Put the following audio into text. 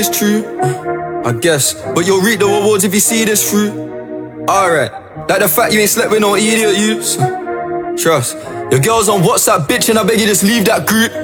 it's true. I guess, but you'll reap the rewards if you see this through. Alright, like the fact you ain't slept with no idiot youths. Trust, your girl's on WhatsApp bitch and I beg you just leave that group.